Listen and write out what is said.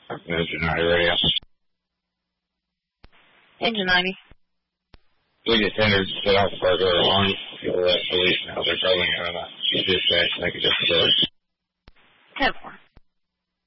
Engine 90 radio. Engine 90. We just entered shit off further along. People that police now they're probably going to dispatch make a different story. 10-4.